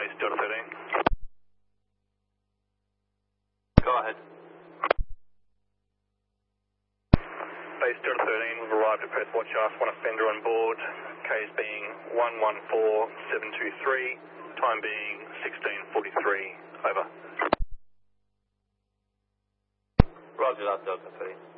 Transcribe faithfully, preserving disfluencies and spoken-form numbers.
Base Delta thirteen. Go ahead. Base Delta thirteen, we've arrived at Perth Watch Aft, one offender on board, Ks being one one four seven two three, time being sixteen forty-three, over. Roger that, Delta three.